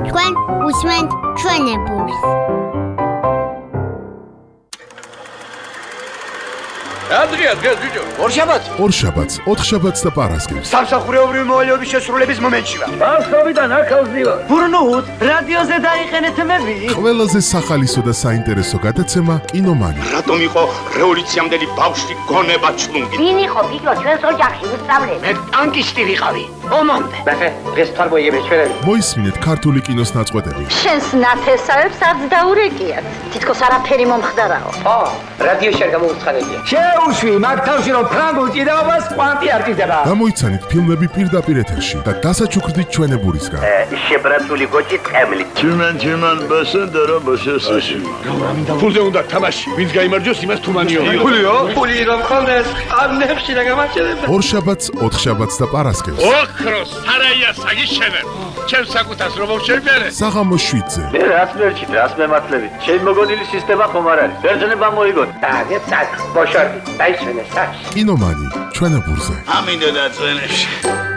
თქვენ უსმენთ ჩვენებურს. Adrian, ბიჭო. ორშაბათს, ოთხშაბათს და პარასკევს. სამსახურეობრივი მოვალეობის შესრულების მომენტში ვარ. ბავშვობიდან აქ ავზივარ. ბურნუთ, რადიოზე დაიყენეთ მები. ყველაზე სახალისო და საინტერესო გადაცემა კინომანი. რატომ იყო რევოლუციამდელი ბავშვი გონება ჩლუნგი? ვინ იყო ბიჭო ჩვენს ოჯახში უსწავლე? მე ტანკისტი ვიყავი. ომამდე. მე დღეს თარბოიების ჩვენები. მოისმინეთ ქართული კინოს ნაწყვეტები. შენს ნათესავებს არც დაურეკიათ. თითქოს არაფერი მომხდარაო. რადიოში არ გამოუცხადებია. შეუშვი, მაგ თავში რომ ფრანგულ ჭიდაობას კვანტი არ ჭირდება. გამოიცანით ფილმები პირდაპირ ეთერში და დასაჩუქრდით ჩვენებურისგან. შებრაცული გოჭი წემლი. Чиман басендера басесაში. ფულზე უნდა თამაში. ვინც გაიმარჯვოს, იმას თუმანიო. ფული რომ ხონდეს, ამნებში რა გამაჩერებდა. ორშაბათს, ოთხშაბათს და პარასკევს. ოქროს სარაია საგიშენებ. ჩემს საკუთას რომ შევბერე. საღამოს 7-ზე. მე რას მერჩით, რას მემართლებით? შენ მოგონილი სისტემა ხომ არ არის? ბერძნება მოიგოთ. დაგეცაკ, ბოშორდი, დაიშვენე საქმე. კინომანი ჩვენებურზე. ამინდა და წვენებში.